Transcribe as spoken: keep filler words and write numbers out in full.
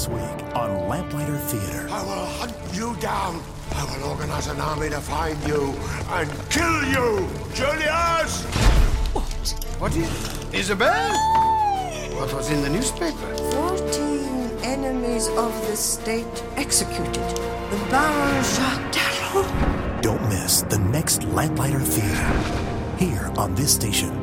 this week on Lamplighter Theater. I will hunt you down. I will organize an army to find you and kill you, Julius! What? What is... Isabel? What was in the newspaper? Fourteen enemies of the state executed. The Baron Jacques Darrow. Don't miss the next Lamplighter Theater here on this station.